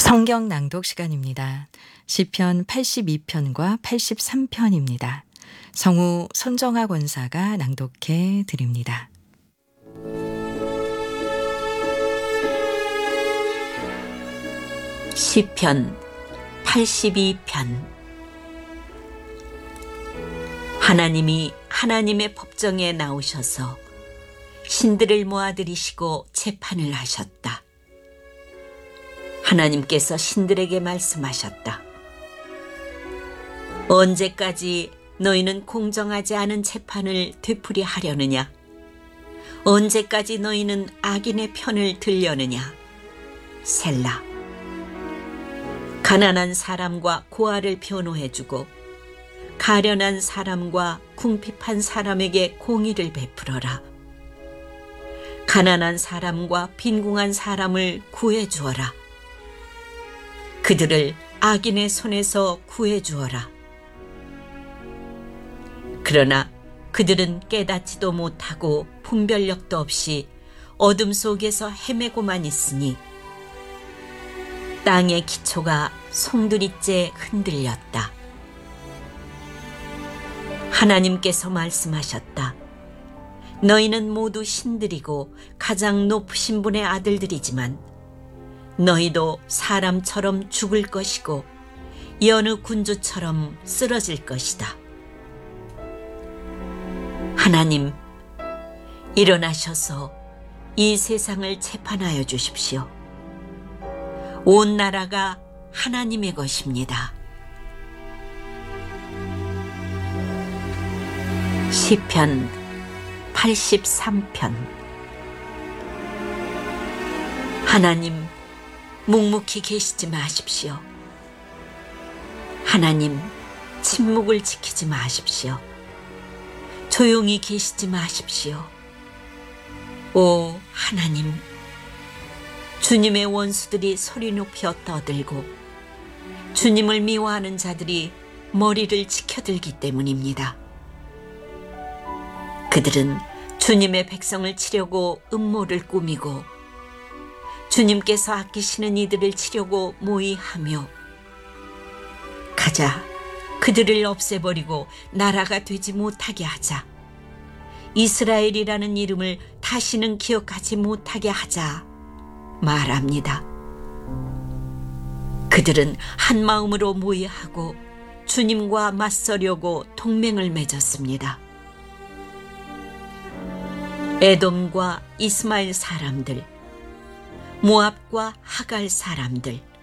성경 낭독 시간입니다. 시편 82편과 83편입니다. 성우 손정아 권사가 낭독해 드립니다. 시편 82편. 하나님이 하나님의 법정에 나오셔서 신들을 모아들이시고 재판을 하셨다. 하나님께서 신들에게 말씀하셨다. 언제까지 너희는 공정하지 않은 재판을 되풀이 하려느냐? 언제까지 너희는 악인의 편을 들려느냐? 셀라. 가난한 사람과 고아를 변호해주고 가련한 사람과 궁핍한 사람에게 공의를 베풀어라. 가난한 사람과 빈궁한 사람을 구해주어라. 그들을 악인의 손에서 구해주어라. 그러나 그들은 깨닫지도 못하고 분별력도 없이 어둠 속에서 헤매고만 있으니 땅의 기초가 송두리째 흔들렸다. 하나님께서 말씀하셨다. 너희는 모두 신들이고 가장 높으신 분의 아들들이지만 너희도 사람처럼 죽을 것이고 여느 군주처럼 쓰러질 것이다. 하나님, 일어나셔서 이 세상을 재판하여 주십시오. 온 나라가 하나님의 것입니다. 시편 83편. 하나님, 묵묵히 계시지 마십시오. 하나님, 침묵을 지키지 마십시오. 조용히 계시지 마십시오. 오 하나님, 주님의 원수들이 소리 높여 떠들고 주님을 미워하는 자들이 머리를 치켜들기 때문입니다. 그들은 주님의 백성을 치려고 음모를 꾸미고 주님께서 아끼시는 이들을 치려고 모의하며 가자, 그들을 없애버리고 나라가 되지 못하게 하자. 이스라엘이라는 이름을 다시는 기억하지 못하게 하자 말합니다. 그들은 한 마음으로 모의하고 주님과 맞서려고 동맹을 맺었습니다. 에돔과 이스마엘 사람들, 모압과 하갈 사람들,